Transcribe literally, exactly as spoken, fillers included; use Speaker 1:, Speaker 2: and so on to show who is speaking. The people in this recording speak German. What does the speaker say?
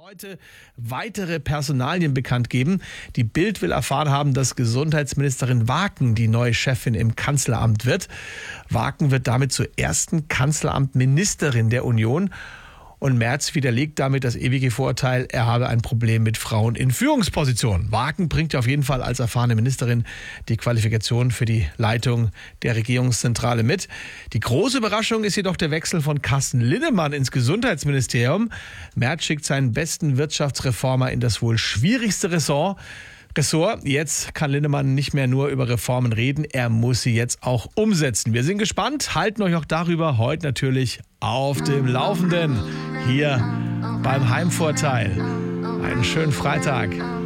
Speaker 1: Heute weitere Personalien bekannt geben. Die Bild will erfahren haben, dass Gesundheitsministerin Waken die neue Chefin im Kanzleramt wird. Waken wird damit zur ersten Kanzleramtministerin der Union. Und Merz widerlegt damit das ewige Vorurteil, er habe ein Problem mit Frauen in Führungspositionen. Waken bringt ja auf jeden Fall als erfahrene Ministerin die Qualifikation für die Leitung der Regierungszentrale mit. Die große Überraschung ist jedoch der Wechsel von Carsten Linnemann ins Gesundheitsministerium. Merz schickt seinen besten Wirtschaftsreformer in das wohl schwierigste Ressort. Ressort. Jetzt kann Linnemann nicht mehr nur über Reformen reden, er muss sie jetzt auch umsetzen. Wir sind gespannt, halten euch auch darüber heute natürlich auf dem Laufenden hier beim Heimvorteil. Einen schönen Freitag.